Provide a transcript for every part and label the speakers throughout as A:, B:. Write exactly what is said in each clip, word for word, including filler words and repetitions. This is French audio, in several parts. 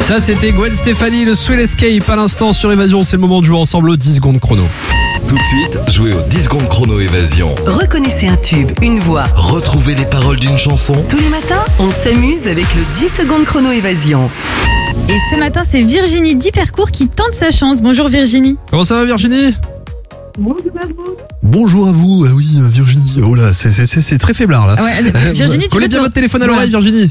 A: Ça c'était Gwen Stefani, le Sweet Escape à l'instant sur Évasion. C'est le moment de jouer ensemble au dix secondes chrono.
B: Tout de suite, jouez au dix secondes chrono Évasion.
C: Reconnaissez un tube, une voix.
B: Retrouvez les paroles d'une chanson.
C: Tous les matins, on s'amuse avec le dix secondes chrono Évasion.
D: Et ce matin, c'est Virginie d'Hypercourt qui tente sa chance. Bonjour Virginie.
A: Comment ça va Virginie ?
E: Bonjour à vous.
A: Bonjour à vous, ah oui Virginie, oh là c'est, c'est, c'est, c'est très faiblard là.
D: Ah ouais, Virginie, tu
A: collez
D: peux
A: bien
D: te-
A: votre téléphone à
D: Ouais.
A: l'oreille Virginie.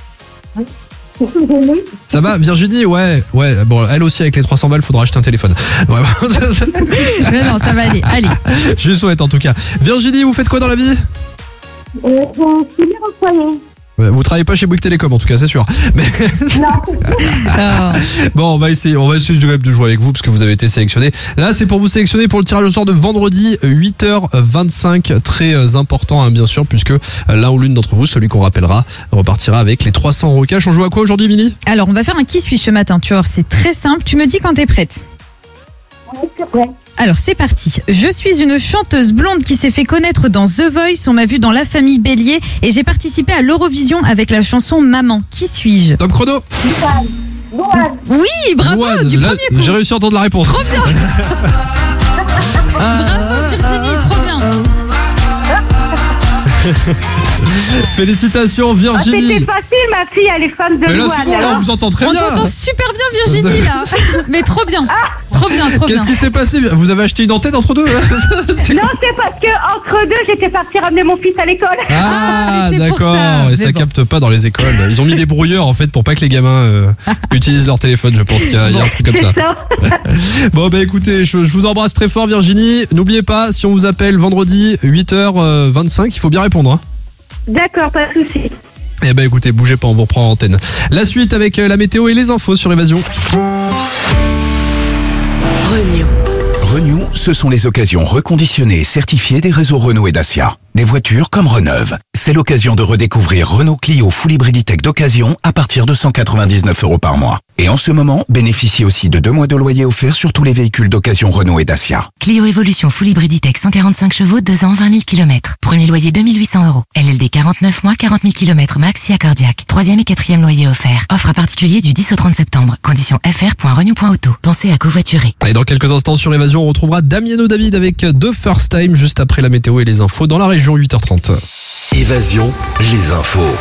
A: Ça va Virginie? Ouais, ouais, bon elle aussi avec les trois cents balles faudra acheter un téléphone. Vraiment.
D: Mais non, ça va aller. Allez.
A: Je lui souhaite en tout cas. Virginie, vous faites quoi dans la vie?
E: Euh, je suis bien employée.
A: Ouais, vous travaillez pas chez Bouygues Télécom en tout cas, c'est sûr. Mais
E: Non.
D: Oh.
A: bon, on va essayer, on va essayer de de jouer avec vous parce que vous avez été sélectionné. Là, c'est pour vous sélectionner pour le tirage au sort de vendredi huit heures vingt-cinq, très important hein, bien sûr, puisque l'un ou l'une d'entre vous, celui qu'on rappellera, repartira avec les trois cents euros cash. On joue à quoi aujourd'hui, Mini?
D: Alors, on va faire un qui suis ce matin. Tu vois, c'est très simple. Tu me dis quand t'es prête.
E: Ouais, c'est vrai.
D: Alors, c'est parti. Je suis une chanteuse blonde qui s'est fait connaître dans The Voice. On m'a vu dans La Famille Bélier et j'ai participé à l'Eurovision avec la chanson Maman. Qui suis-je?
A: Top chrono.
E: Louane.
D: Oui, bravo,
A: Louane,
D: du
A: là,
D: premier coup.
A: j'ai réussi à entendre la réponse.
D: Trop bien. Bravo Virginie, trop bien.
A: Félicitations
E: Ah, c'était
A: Virginie.
E: facile, ma fille, elle est fan de
A: Mais là,
E: Louane.
A: c'est bon, là, on vous entend très
D: On
A: bien.
D: t'entend super bien Virginie là. Mais trop bien. Trop bien, trop bien.
A: Qu'est-ce qui s'est passé? Vous avez acheté une antenne entre deux? C'est
E: Non,
A: quoi?
E: c'est parce que entre deux, j'étais partie ramener mon fils à l'école.
A: Ah,
D: mais c'est pour
A: d'accord.
D: ça.
A: Et ça
D: Mais bon.
A: capte pas dans les écoles. Ils ont mis des brouilleurs en fait pour pas que les gamins euh, utilisent leur téléphone. Je pense qu'il y a, il y a un truc comme ça.
E: C'est ça.
A: Bon bah écoutez, je, je vous embrasse très fort Virginie. N'oubliez pas, si on vous appelle vendredi huit heures vingt-cinq, il faut bien répondre. Hein.
E: D'accord, pas de souci.
A: Eh ben écoutez, bougez pas, on vous reprend en antenne. La suite avec euh, la météo et les infos sur Évasion.
C: Renew.
F: Renew, ce sont les occasions reconditionnées et certifiées des réseaux Renault et Dacia. Des voitures comme reneuves. C'est l'occasion de redécouvrir Renault Clio Full Hybriditech d'occasion à partir de cent quatre-vingt-dix-neuf euros par mois. Et en ce moment, bénéficiez aussi de deux mois de loyer offert sur tous les véhicules d'occasion Renault et Dacia.
G: Clio Evolution Full Hybriditech cent quarante-cinq chevaux, deux ans, vingt mille kilomètres. Premier loyer deux mille huit cents euros. L L D quarante-neuf mois, quarante mille kilomètres max, S I A cardiaque. Troisième et quatrième loyer offert. Offre à particulier du dix au trente septembre. Conditions f r point renew point auto. Pensez à covoiturer.
A: Et dans quelques instants sur Évasion, on retrouvera Damiano David avec The First Time juste après la météo et les infos dans la région huit heures trente.
B: Évasion, les infos.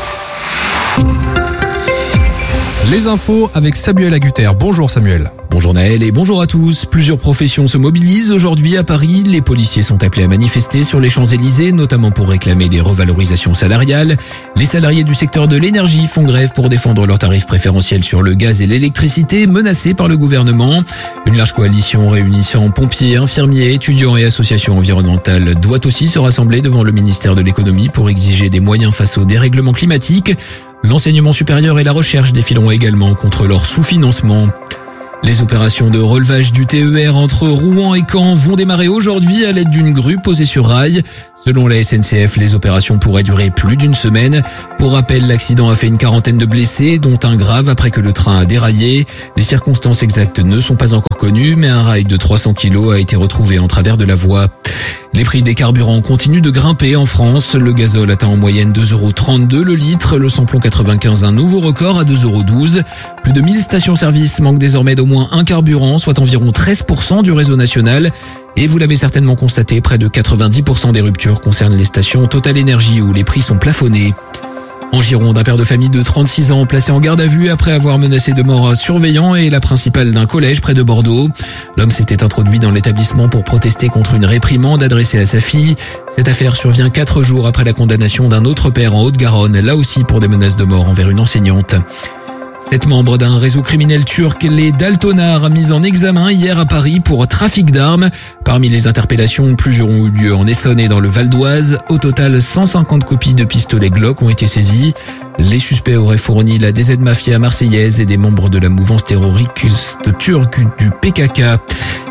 A: Les infos avec Samuel Agutter. Bonjour Samuel.
H: Bonjour Naël et bonjour à tous. Plusieurs professions se mobilisent aujourd'hui à Paris. Les policiers sont appelés à manifester sur les Champs-Élysées, notamment pour réclamer des revalorisations salariales. Les salariés du secteur de l'énergie font grève pour défendre leurs tarifs préférentiels sur le gaz et l'électricité menacés par le gouvernement. Une large coalition réunissant pompiers, infirmiers, étudiants et associations environnementales doit aussi se rassembler devant le ministère de l'économie pour exiger des moyens face au dérèglement climatique. L'enseignement supérieur et la recherche défileront également contre leur sous-financement. Les opérations de relevage du T E R entre Rouen et Caen vont démarrer aujourd'hui à l'aide d'une grue posée sur rail. Selon la S N C F, les opérations pourraient durer plus d'une semaine. Pour rappel, l'accident a fait une quarantaine de blessés, dont un grave après que le train a déraillé. Les circonstances exactes ne sont pas encore connues, mais un rail de trois cents kilos a été retrouvé en travers de la voie. Les prix des carburants continuent de grimper en France. Le gazole atteint en moyenne deux euros trente-deux le litre. Le samplon quatre-vingt-quinze, un nouveau record à deux euros douze. Plus de mille stations-service manquent désormais d'au moins un carburant, soit environ treize pour cent du réseau national. Et vous l'avez certainement constaté, près de quatre-vingt-dix pour cent des ruptures concernent les stations Total Énergie où les prix sont plafonnés. En Gironde, un père de famille de trente-six ans placé en garde à vue après avoir menacé de mort un surveillant et la principale d'un collège près de Bordeaux. L'homme s'était introduit dans l'établissement pour protester contre une réprimande adressée à sa fille. Cette affaire survient quatre jours après la condamnation d'un autre père en Haute-Garonne, là aussi pour des menaces de mort envers une enseignante. Sept membres d'un réseau criminel turc, les Daltonars, mis en examen hier à Paris pour trafic d'armes. Parmi les interpellations, plusieurs ont eu lieu en Essonne et dans le Val d'Oise. Au total, cent cinquante copies de pistolets Glock ont été saisies. Les suspects auraient fourni la D Z Mafia marseillaise et des membres de la mouvance terroriste turque du P K K.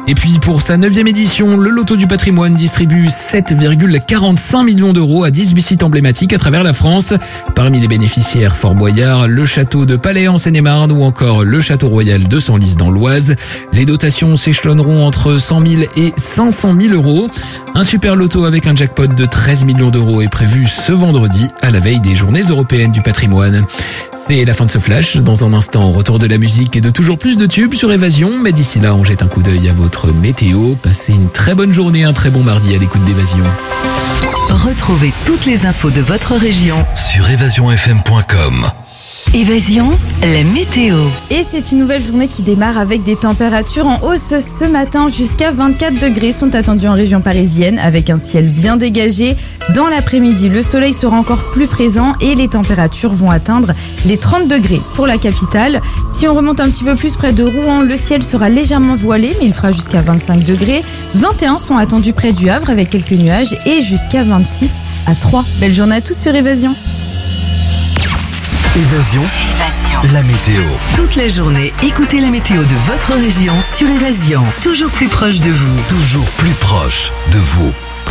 H: Et puis pour sa neuvième édition, le Loto du patrimoine distribue sept virgule quarante-cinq millions d'euros à dix-huit sites emblématiques à travers la France. Parmi les bénéficiaires, Fort Boyard, le château de Palais en Seine-et-Marne ou encore le château royal de Senlis dans l'Oise. Les dotations s'échelonneront entre cent mille et cinq cent mille euros. Un super loto avec un jackpot de treize millions d'euros est prévu ce vendredi à la veille des journées européennes du patrimoine. C'est la fin de ce flash. Dans un instant, retour de la musique et de toujours plus de tubes sur Évasion. Mais d'ici là, on jette un coup d'œil à votre météo. Passez une très bonne journée, un très bon mardi à l'écoute d'Évasion.
C: Retrouvez toutes les infos de votre région.
B: Sur évasion f m point com.
C: Évasion, la météo.
D: Et c'est une nouvelle journée qui démarre avec des températures en hausse ce matin. Jusqu'à vingt-quatre degrés sont attendus en région parisienne avec un ciel bien dégagé. Dans l'après-midi, le soleil sera encore plus présent et les températures vont atteindre les trente degrés pour la capitale. Si on remonte un petit peu plus près de Rouen, le ciel sera légèrement voilé mais il fera jusqu'à vingt-cinq degrés. vingt et un sont attendus près du Havre avec quelques nuages et jusqu'à vingt-six à Troyes. Belle journée à tous sur Évasion.
B: Évasion,
C: Évasion.
B: la météo.
C: Toute la journée, écoutez la météo de votre région sur Évasion. Toujours plus proche de vous.
B: Toujours plus proche de vous.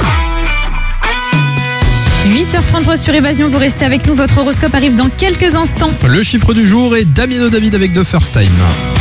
D: huit heures trente-trois sur Évasion, vous restez avec nous, votre horoscope arrive dans quelques instants.
A: Le chiffre du jour est Damien David avec The First Time.